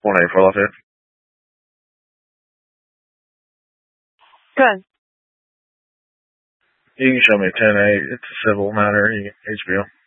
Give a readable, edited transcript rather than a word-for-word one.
184 Lafayette. Good. You can show me 10-8. It's a civil matter. HBO.